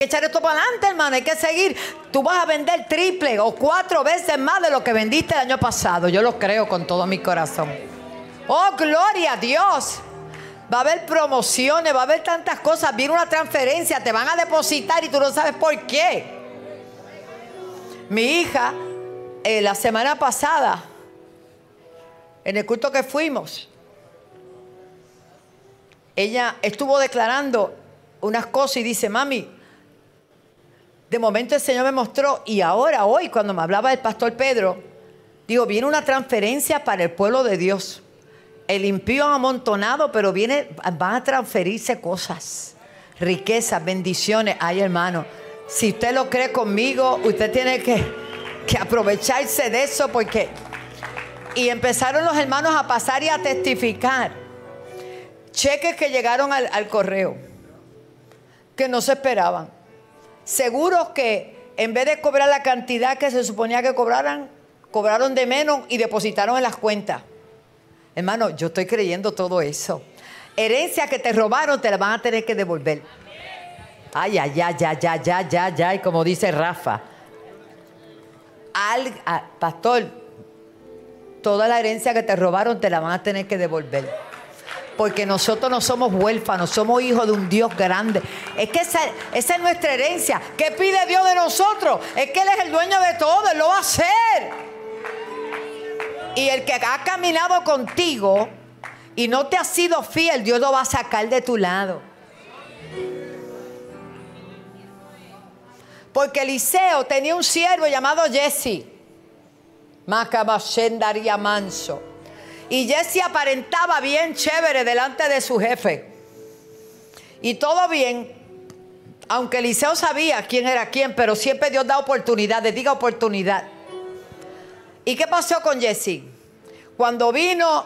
echar esto para adelante, hermano, hay que seguir. Tú vas a vender triple o 4 veces más de lo que vendiste el año pasado. Yo lo creo con todo mi corazón. Oh, gloria a Dios. Va a haber promociones, va a haber tantas cosas. Viene una transferencia, te van a depositar y tú no sabes por qué. Mi hija, la semana pasada, en el culto que fuimos, ella estuvo declarando unas cosas y dice: mami, de momento el Señor me mostró, y ahora, hoy, cuando me hablaba el pastor Pedro, digo, viene una transferencia para el pueblo de Dios. El impío amontonado, pero van a transferirse cosas, riquezas, bendiciones. Ay, hermano, si usted lo cree conmigo, usted tiene que aprovecharse de eso, porque... Y empezaron los hermanos a pasar y a testificar. Cheques que llegaron al correo, que no se esperaban. Seguros que en vez de cobrar la cantidad que se suponía que cobraran, cobraron de menos y depositaron en las cuentas. Hermano, yo estoy creyendo todo eso. Herencia que te robaron, te la van a tener que devolver. Ay, ay, como dice Rafa. Pastor, toda la herencia que te robaron te la van a tener que devolver. Porque nosotros no somos huérfanos, somos hijos de un Dios grande. Es que esa es nuestra herencia. ¿Qué pide Dios de nosotros? Es que Él es el dueño de todo, Él lo va a hacer. Y el que ha caminado contigo y no te ha sido fiel, Dios lo va a sacar de tu lado. Porque Eliseo tenía un siervo llamado Jesse. Macabashendaria manso. Y Jesse aparentaba bien chévere delante de su jefe. Y todo bien. Aunque Eliseo sabía quién era quién, pero siempre Dios da oportunidades. Diga oportunidad. ¿Y qué pasó con Jesse? Cuando vino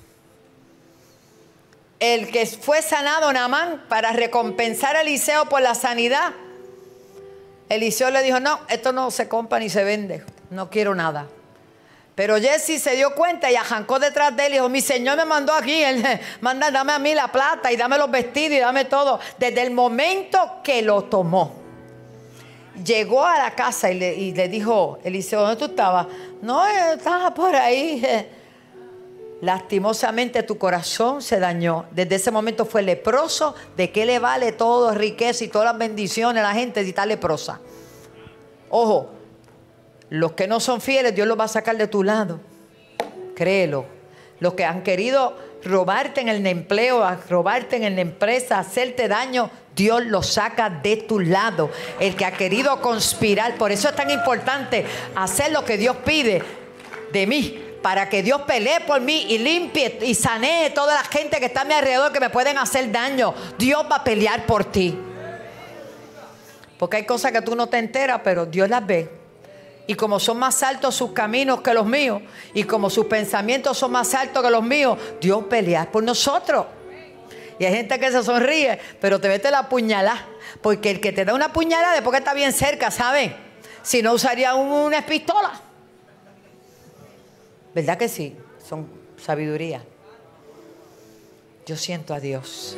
el que fue sanado, Naamán, para recompensar a Eliseo por la sanidad, Eliseo le dijo: no, esto no se compra ni se vende, no quiero nada. Pero Jesse se dio cuenta y arrancó detrás de él y dijo: mi Señor me mandó aquí, Él manda, dame a mí la plata y dame los vestidos y dame todo. Desde el momento que lo tomó, llegó a la casa y le dijo: Eliseo, ¿dónde tú estabas? No, estaba por ahí. Lastimosamente tu corazón se dañó. Desde ese momento fue leproso. ¿De qué le vale todo, riqueza y todas las bendiciones a la gente si está leprosa? Ojo, los que no son fieles, Dios los va a sacar de tu lado. Créelo. Los que han querido robarte en el empleo, robarte en la empresa, hacerte daño, Dios lo saca de tu lado. El que ha querido conspirar, por eso es tan importante hacer lo que Dios pide de mí, para que Dios pelee por mí y limpie y sanee toda la gente que está a mi alrededor que me pueden hacer daño. Dios va a pelear por ti. Porque hay cosas que tú no te enteras, pero Dios las ve. Y como son más altos sus caminos que los míos, y como sus pensamientos son más altos que los míos, Dios pelea por nosotros. Y hay gente que se sonríe, pero te mete la puñalada. Porque el que te da una puñalada es porque está bien cerca, ¿saben? Si no, usaría una pistola. ¿Verdad que sí? Son sabiduría. Yo siento a Dios.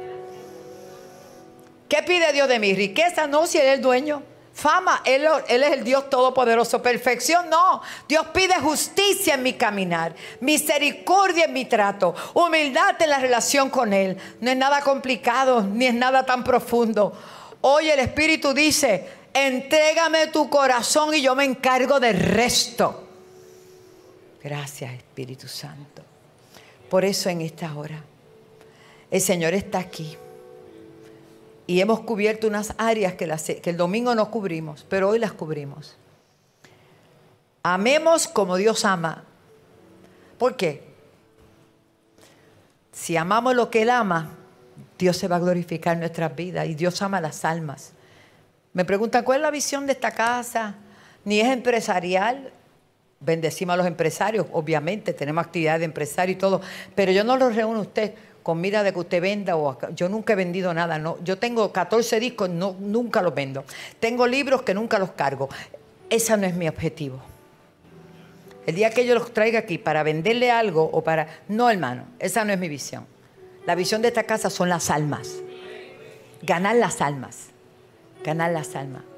¿Qué pide Dios de mí? ¿Riqueza? No, si Él es el dueño. Fama, Él es el Dios todopoderoso. Perfección, no. Dios pide justicia en mi caminar, misericordia en mi trato, humildad en la relación con Él. No es nada complicado, ni es nada tan profundo. Hoy el Espíritu dice: entrégame tu corazón y yo me encargo del resto. Gracias, Espíritu Santo. Por eso en esta hora el Señor está aquí. Y hemos cubierto unas áreas que el domingo no cubrimos, pero hoy las cubrimos. Amemos como Dios ama. ¿Por qué? Si amamos lo que Él ama, Dios se va a glorificar en nuestras vidas. Y Dios ama las almas. Me preguntan, ¿cuál es la visión de esta casa? Ni es empresarial. Bendecimos a los empresarios, obviamente. Tenemos actividades de empresario y todo. Pero yo no los reúno a usted con mira de que usted venda. Yo nunca he vendido nada. No. Yo tengo 14 discos, nunca los vendo. Tengo libros que nunca los cargo. Ese no es mi objetivo. El día que yo los traiga aquí para venderle algo o para... No, hermano, esa no es mi visión. La visión de esta casa son las almas. Ganar las almas. ganar las almas.